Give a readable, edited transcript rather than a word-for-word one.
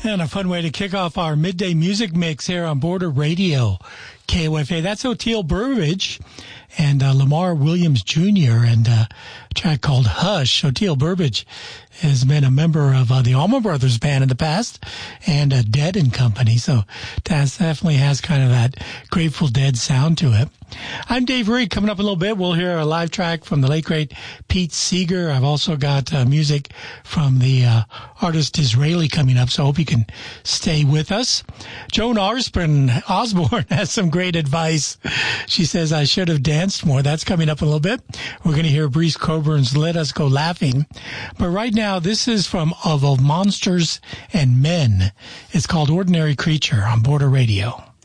And a fun way to kick off our midday music mix here on Border Radio, KOFA. That's Oteil Burbidge and Lamar Williams Jr. and a track called Hush. Oteil Burbidge has been a member of the Allman Brothers Band in the past and Dead and Company. So that definitely has kind of that Grateful Dead sound to it. I'm Dave Reed. Coming up a little bit, we'll hear a live track from the late, great Pete Seeger. I've also got music from the artist Disraeli coming up, so I hope you can stay with us. Joan Osborne has some great advice. She says, I should have danced more. That's coming up a little bit. We're going to hear Breeze Coburn's Let Us Go Laughing. But right now, this is from Of Monsters and Men. It's called Ordinary Creature on Border Radio.